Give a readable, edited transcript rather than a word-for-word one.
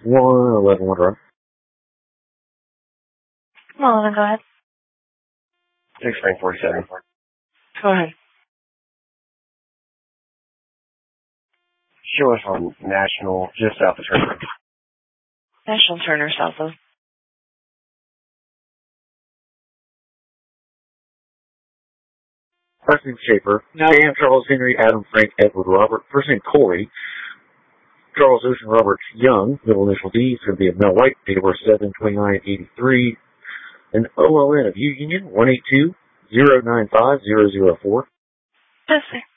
111 Drive. Come on, then go ahead. 6 Frank 47. Go ahead. Show us on National, just south of Turner. National Turner, south of. Last name Schaefer. Dan, Charles, Henry, Adam, Frank, Edward, Robert. First name Corey. Charles Ocean Robert Young. Middle initial D. It's going to be a Mel White. Date of birth 7/29/83. An OLN of U Union 182-095-004. Yes, sir.